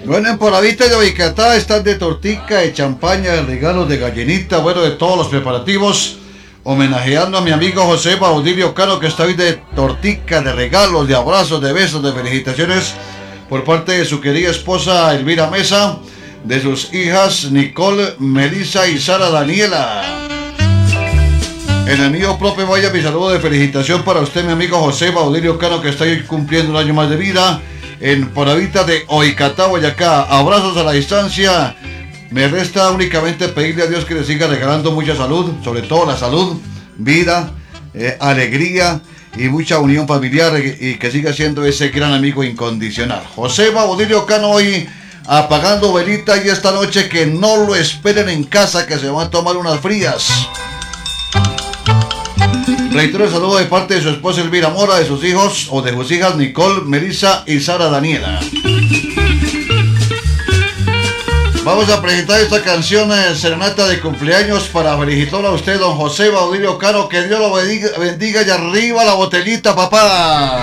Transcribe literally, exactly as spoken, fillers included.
Bueno, en Poravita de Boicatá están de tortica, de champaña, de regalos, de gallinita, bueno, de todos los preparativos. Homenajeando a mi amigo José Baudilio Cano, que está hoy de tortica, de regalos, de abrazos, de besos, de felicitaciones por parte de su querida esposa Elvira Mesa, de sus hijas Nicole, Melissa y Sara Daniela. En el mío propio vaya mi saludo de felicitación para usted, mi amigo José Baudilio Cano, que está hoy cumpliendo un año más de vida en Poravita de Boicatá, Boyacá. Abrazos a la distancia. Me resta únicamente pedirle a Dios que le siga regalando mucha salud, sobre todo la salud, vida, eh, alegría y mucha unión familiar, y, y que siga siendo ese gran amigo incondicional. José Baudilio Cano hoy apagando velita, y esta noche que no lo esperen en casa, que se van a tomar unas frías. Reitero el saludo de parte de su esposa Elvira Mora, de sus hijos o de sus hijas Nicole, Melissa y Sara Daniela. Vamos a presentar esta canción, eh, serenata de cumpleaños, para felicitar a usted, don José Baudilio Cano. Que Dios lo bendiga, bendiga y arriba la botellita, papá.